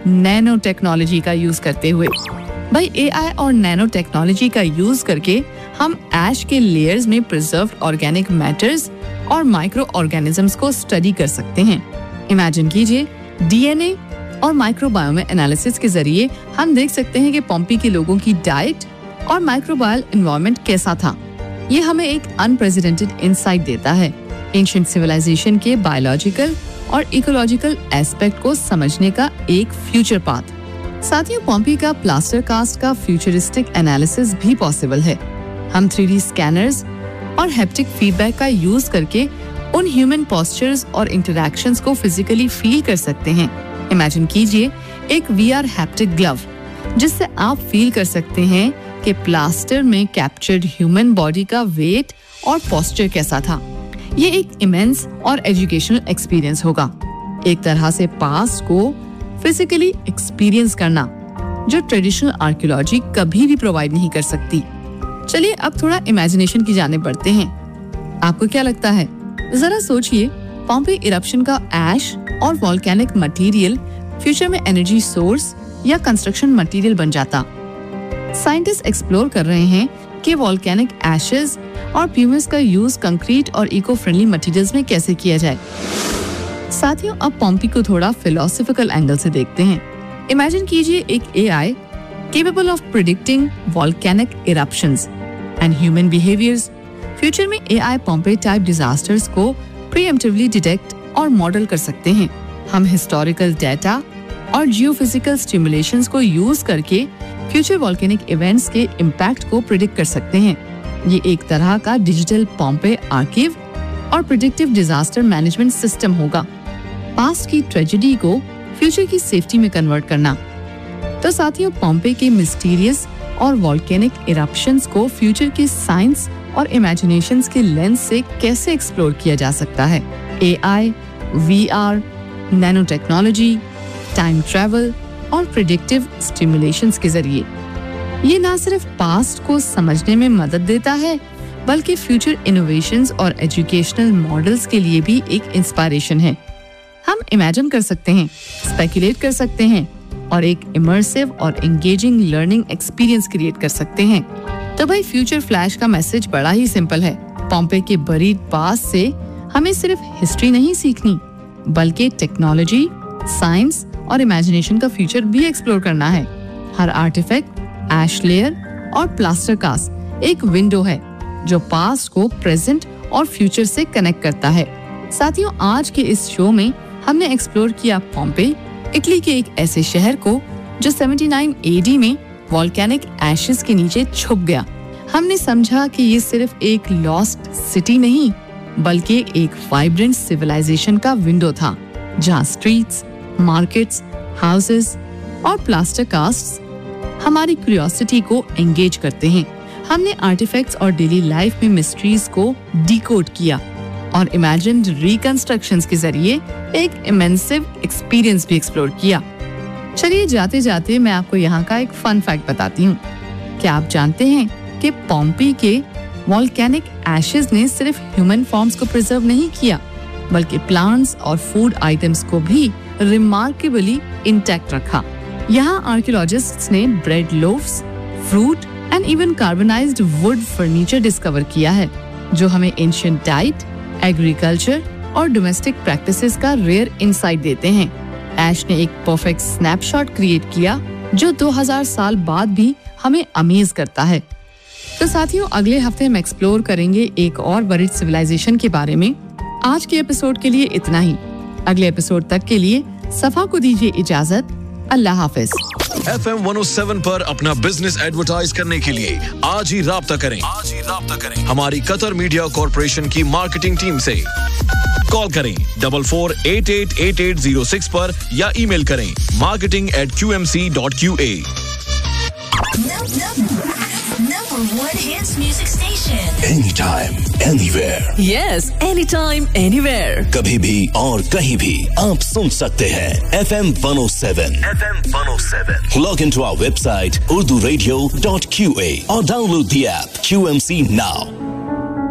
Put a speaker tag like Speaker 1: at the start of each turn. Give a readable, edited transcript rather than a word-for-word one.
Speaker 1: Nano technology का use करते हुए। भाई एआई और नैनो टेक्नोलॉजी का यूज करके हम ऐश के लेयर्स में प्रिजर्व्ड ऑर्गेनिक मैटर्स और माइक्रो ऑर्गेनिजम्स को स्टडी कर सकते हैं। इमेजिन कीजिए, डीएनए और माइक्रोबायोम एनालिसिस के जरिए हम देख सकते हैं कि पोम्पी के लोगों की डाइट और माइक्रोबायल एनवायरनमेंट कैसा था। ये हमें एक अनप्रेसिडेंटेड इंसाइट देता है एंशिएंट सिविलाइजेशन के बायोलॉजिकल और इकोलॉजिकल एस्पेक्ट को समझने का एक फ्यूचर पाथ। साथियों, पोम्पी का प्लास्टर कास्ट का फ्यूचरिस्टिक एनालिसिस भी पॉसिबल है। हम 3D स्कैनर्स और हैप्टिक फीडबैक का यूज करके उन ह्यूमन पोस्चर्स और इंटरैक्शंस को फिजिकली फील कर सकते हैं। इमेजिन कीजिए एक VR हैप्टिक ग्लव जिससे आप फील कर सकते हैं कि प्लास्टर में कैप्चर्ड ह्यूमन बॉडी का वेट और पोस्चर कैसा था। ये एक इमेंस और एजुकेशनल एक्सपीरियंस होगा, एक तरह से पास्ट को फिजिकली एक्सपीरियंस करना जो ट्रेडिशनल आर्कियोलॉजी कभी भी प्रोवाइड नहीं कर सकती। चलिए अब थोड़ा इमेजिनेशन की जाने बढ़ते हैं। आपको क्या लगता है? जरा सोचिए, पोम्पी इरप्शन का ऐश और वोल्केनिक मटेरियल फ्यूचर में एनर्जी सोर्स या कंस्ट्रक्शन मटेरियल बन जाता। साइंटिस्ट एक्सप्लोर कर रहे हैं कि वोल्केनिक एशेस और प्यूमिस का यूज कंक्रीट और इको फ्रेंडली मटेरियल्स में कैसे किया जाए। साथियों, अब पोम्पी को थोड़ा फिलोसॉफिकल एंगल से देखते हैं। इमेजिन कीजिए एक AI capable of predicting volcanic eruptions and human behaviors। Future में AI पोम्पेई टाइप डिजास्टर्स को preemptively डिटेक्ट और मॉडल कर सकते हैं। हम हिस्टोरिकल डाटा और जियोफिजिकल स्टिमुलेशंस को यूज करके फ्यूचर वोल्केनिक इवेंट्स के इम्पैक्ट को प्रिडिक्ट कर सकते हैं। ये एक तरह का डिजिटल पोम्पेई आर्काइव और प्रिडिक्टिव डिजास्टर मैनेजमेंट सिस्टम होगा। पास्ट की ट्रेजेडी को फ्यूचर की सेफ्टी में कन्वर्ट करना। तो साथियों, पोम्पेई के मिस्टीरियस और वोल्केनिक इरप्शंस को फ्यूचर की साइंस और इमेजिनेशंस के लेंस से कैसे एक्सप्लोर किया जा सकता है। AI, VR, nano technology, time travel और प्रिडिक्टिव स्टिमुलेशंस के जरिए। ये ना सिर्फ पास्ट को समझने में मदद देता है बल्कि फ्यूचर इनोवेशंस और एजुकेशनल मॉडल्स के लिए भी एक इंस्पिरेशन है। हम इमेजिन कर सकते हैं, स्पेकुलेट कर सकते हैं और एक इमर्सिव और एंगेजिंग लर्निंग एक्सपीरियंस क्रिएट कर सकते हैं। तो भाई फ्यूचर फ्लैश का मैसेज बड़ा ही सिंपल है। पोम्पेई के बरीड पास्ट से हमें सिर्फ हिस्ट्री नहीं सीखनी बल्कि टेक्नोलॉजी, साइंस और इमेजिनेशन का फ्यूचर भी एक्सप्लोर करना है। हर आर्टिफैक्ट, ऐश लेयर और प्लास्टर कास्ट एक विंडो है जो पास्ट को प्रेजेंट और फ्यूचर से कनेक्ट करता है। साथियों, आज के इस शो में हमने एक्सप्लोर किया पोम्पेई, इटली के एक ऐसे शहर को जो 79 AD में वोल्केनिक एशेस के नीचे छुप गया। हमने समझा कि ये सिर्फ एक लॉस्ट सिटी नहीं बल्कि एक वाइब्रेंट सिविलाइजेशन का विंडो था जहाँ स्ट्रीट्स, मार्केट्स, हाउसेस और प्लास्टर कास्ट्स हमारी क्यूरियोसिटी को एंगेज करते हैं। हमने आर्टिफैक्ट्स और डेली लाइफ में मिस्ट्रीज को डिकोड किया और इमेजिन्ड रिकंस्ट्रक्शंस के जरिए एक इमेंसिव एक्सपीरियंस भी एक्सप्लोर किया। चलिए जाते जाते मैं आपको यहाँ का एक फन फैक्ट बताती हूँ। क्या आप जानते हैं कि पोम्पेई के वोल्केनिक एशेस ने सिर्फ ह्यूमन फॉर्म्स को प्रिजर्व नहीं किया बल्कि प्लांट्स और फूड आइटम्स को भी रिमार्केबली इंटैक्ट रखा। यहाँ आर्कियोलॉजिस्ट्स ने bread लोफ्स, fruit and even कार्बनाइज्ड would furniture discover किया है जो हमें एंशिएंट डाइट, एग्रीकल्चर और डोमेस्टिक प्रैक्टिसेस का रेयर इंसाइट देते हैं। ऐश ने एक परफेक्ट स्नैपशॉट क्रिएट किया जो 2000 साल बाद भी हमें अमेज करता है। तो साथियों, अगले हफ्ते हम एक्सप्लोर करेंगे एक और बरीड सिविलाइजेशन के बारे में। आज के एपिसोड के लिए इतना ही। अगले एपिसोड तक के लिए सफा को दीजिए इजाजत। अल्लाह हाफिज।
Speaker 2: FM 107 पर अपना बिजनेस एडवर्टाइज करने के लिए आज ही राब्ता करें हमारी कतर मीडिया कॉर्पोरेशन की मार्केटिंग टीम से। कॉल करें 44888806 पर या ईमेल करें marketing@qmc.qa।
Speaker 3: Number one hits music station.
Speaker 4: Anytime, anywhere.
Speaker 5: Yes, anytime, anywhere.
Speaker 4: कभी भी और कहीं भी आप सुन सकते हैं FM 107. Log into our website urduradio.qa or download the app QMC now.